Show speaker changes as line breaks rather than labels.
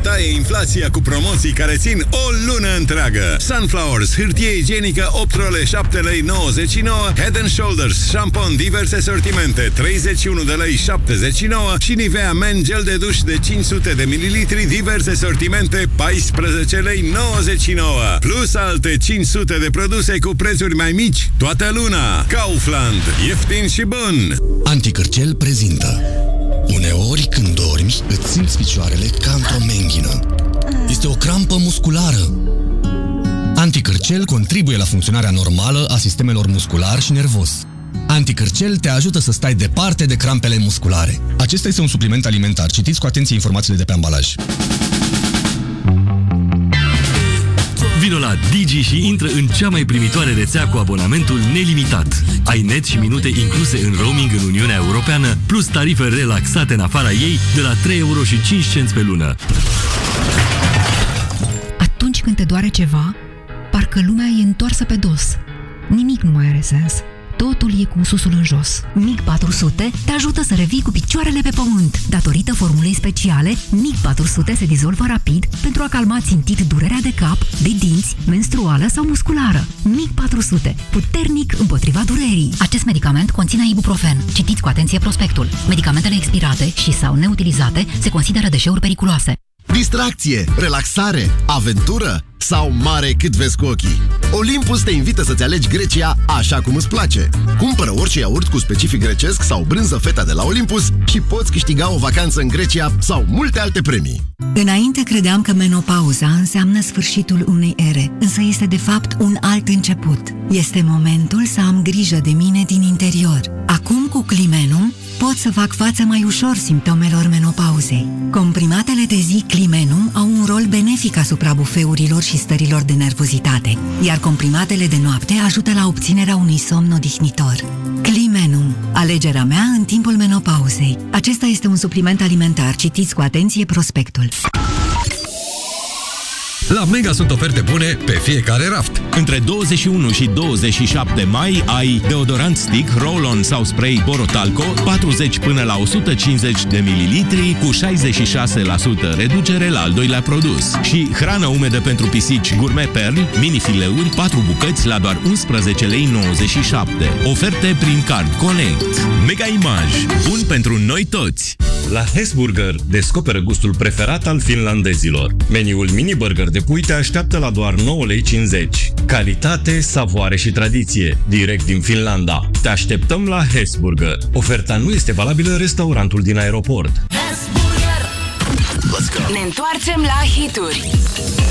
bătaie inflația cu promoții care țin o lună întreagă. Sunflowers, hârtie igienică 8 role, 7 lei 99, Head & Shoulders, șampon diverse sortimente 31 de lei 79 și Nivea Men gel de duș de 500 de mililitri diverse sortimente 14 lei 99. Plus alte 500 de produse cu prețuri mai mici toată luna. Kaufland. Ieftin și bun.
Anticârcel prezintă. Uneori când dormi, îți simți picioarele ca într-o menghină. Este o crampă musculară. Anticârcel contribuie la funcționarea normală a sistemelor muscular și nervos. Anticârcel te ajută să stai departe de crampele musculare. Acesta este un supliment alimentar. Citiți cu atenție informațiile de pe ambalaj.
Vino la Digi și intră în cea mai primitoare rețea cu abonamentul nelimitat. Ai net și minute incluse în roaming în Uniunea Europeană, plus tarife relaxate în afara ei de la 3,05 € pe lună.
Atunci când te doare ceva, parcă lumea e întoarsă pe dos. Nimic nu mai are sens. Totul e cu susul în jos.
MIG 400 te ajută să revii cu picioarele pe pământ. Datorită formulei speciale, MIG 400 se dizolvă rapid pentru a calma țintit durerea de cap, de dinți, menstruală sau musculară. MIG 400. Puternic împotriva durerii. Acest medicament conține ibuprofen. Citiți cu atenție prospectul. Medicamentele expirate și sau neutilizate se consideră deșeuri periculoase.
Distracție, relaxare, aventură sau mare cât vezi cu ochii? Olympus te invită să-ți alegi Grecia așa cum îți place. Cumpără orice iaurt cu specific grecesc sau brânză feta de la Olympus și poți câștiga o vacanță în Grecia sau multe alte premii.
Înainte credeam că menopauza înseamnă sfârșitul unei ere, însă este de fapt un alt început. Este momentul să am grijă de mine din interior. Acum cu Climenum pot să fac față mai ușor simptomelor menopauzei. Comprimatele de zi Climenum au un rol benefic asupra bufeurilor și stărilor de nervozitate, iar comprimatele de noapte ajută la obținerea unui somn odihnitor. Climenum, alegerea mea în timpul menopauzei. Acesta este un supliment alimentar. Citiți cu atenție prospectul.
La Mega sunt oferte bune pe fiecare raft.
Între 21 și 27 mai ai deodorant stick, roll-on sau spray Borotalco 40 până la 150 de mililitri cu 66% reducere la al doilea produs. Și hrană umedă pentru pisici Gourmet Pearl, mini-fileuri 4 bucăți la doar 11,97 lei. Oferte prin Card Connect. Mega Image. Bun pentru noi toți!
La Hesburger descoperă gustul preferat al finlandezilor. Meniul mini-burger de pui te așteaptă la doar 9,50 lei. Calitate, savoare și tradiție, direct din Finlanda. Te așteptăm la Hesburger. Oferta nu este valabilă în restaurantul din aeroport.
Ne întoarcem la hituri.